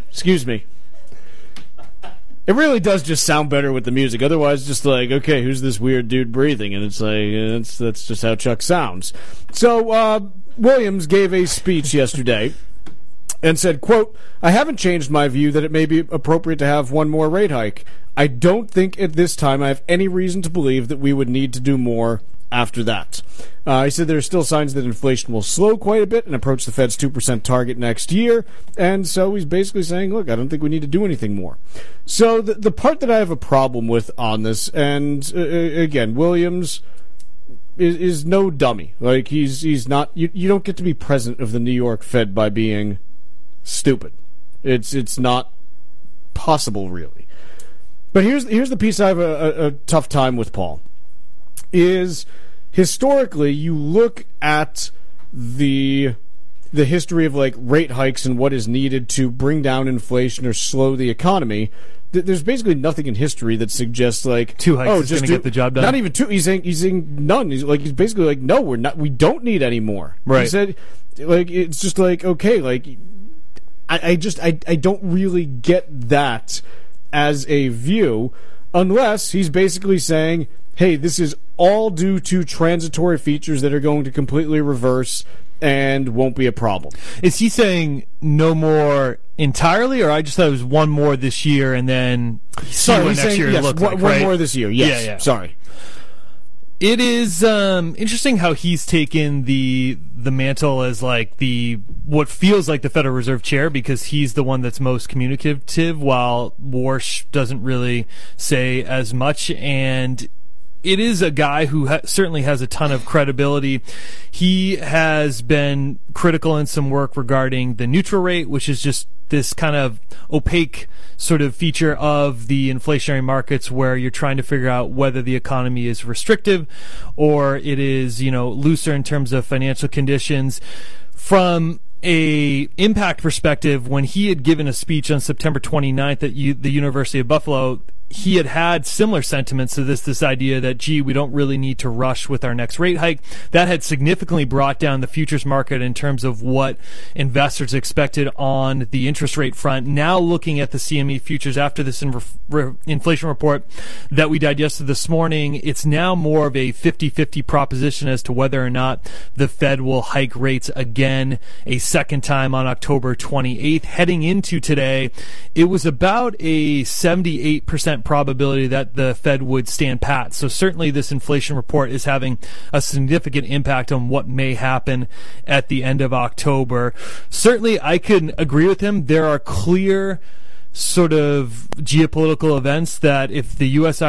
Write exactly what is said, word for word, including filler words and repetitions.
Excuse me. It really does just sound better with the music. Otherwise, just like, okay, who's this weird dude breathing? And it's like, uh, that's, that's just how Chuck sounds. So, uh, Williams gave a speech yesterday and said, quote, I haven't changed my view that it may be appropriate to have one more rate hike. I don't think at this time I have any reason to believe that we would need to do more after that. Uh, he said there are still signs that inflation will slow quite a bit and approach the Fed's two percent target next year. And so he's basically saying, look, I don't think we need to do anything more. So the, the part that I have a problem with on this, and uh, again, Williams is, is no dummy. Like, he's he's not, you, you don't get to be president of the New York Fed by being stupid. It's it's not possible, really. But here's here's the piece I have a, a, a tough time with, Paul, is historically you look at the the history of like rate hikes and what is needed to bring down inflation or slow the economy. There's basically nothing in history that suggests like two hikes oh, is going to get the job done. Not even two. He's saying he's saying none. He's like he's basically like no, we're not. We don't need any more. Right. He said like it's just like okay, like I, I just I I don't really get that as a view, unless he's basically saying, hey, this is all due to transitory features that are going to completely reverse and won't be a problem. Is he saying no more entirely, or I just thought it was one more this year and then see Sorry, what he's next saying, year yes, looks one, like, one right? more this year, yes. Yeah, yeah. Sorry. It is um, interesting how he's taken the the mantle as like the what feels like the Federal Reserve chair, because he's the one that's most communicative, while Warsh doesn't really say as much. And it is a guy who ha- certainly has a ton of credibility. He has been critical in some work regarding the neutral rate, which is just this kind of opaque sort of feature of the inflationary markets where you're trying to figure out whether the economy is restrictive or it is, you know, looser in terms of financial conditions. From a impact perspective, when he had given a speech on September twenty-ninth at U- the University of Buffalo, he had had similar sentiments to this, this idea that, gee, we don't really need to rush with our next rate hike. That had significantly brought down the futures market in terms of what investors expected on the interest rate front. Now looking at the C M E futures after this in re- inflation report that we digested this morning, it's now more of a fifty-fifty proposition as to whether or not the Fed will hike rates again a second time on October twenty-eighth. Heading into today, it was about a seventy-eight percent probability that the Fed would stand pat. So certainly this inflation report is having a significant impact on what may happen at the end of October. Certainly I can agree with him. There are clear sort of geopolitical events that if the U S